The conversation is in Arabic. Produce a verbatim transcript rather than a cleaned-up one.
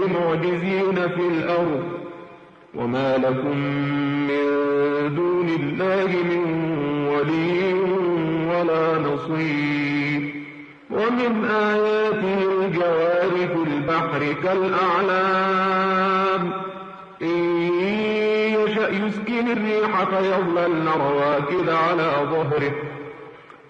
معجزين في الأرض وما لكم من دون الله من ولي ولا نصير. ومن آياته الجوار في البحر كالأعلام إن يشأ يسكن الريح فيظللن رواكد على ظهره